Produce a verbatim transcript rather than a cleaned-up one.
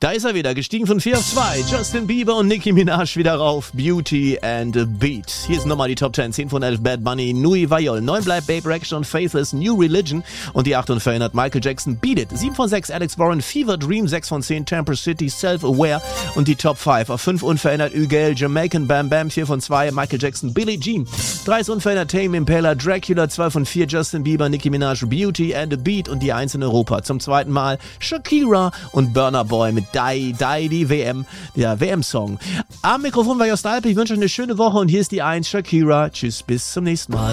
Da ist er wieder, gestiegen von vier auf zwei. Justin Bieber und Nicki Minaj wieder rauf. Beauty and a Beat. Hier ist nochmal die Top zehn. zehn von elf Bad Bunny, Nui Vayol. neun bleibt Babe Rexha und Faithless, New Religion. Und die acht unverändert Michael Jackson, Beat It. sieben von sechs Alex Warren, Fever Dream. sechs von zehn Temper City, Self-Aware. Und die Top fünf auf fünf unverändert Ügel, Jamaican Bam Bam. vier von zwei Michael Jackson, Billie Jean. drei ist unverändert Tame Impala, Dracula. zwei von vier Justin Bieber, Nicki Minaj, Beauty and a Beat. Und die eins in Europa. Zum zweiten Mal Shakira und Burna Boy mit Die, Die, die W M, der W M-Song. Am Mikrofon war Jost Alpe, ich wünsche euch eine schöne Woche und hier ist die eins, Shakira. Tschüss, bis zum nächsten Mal.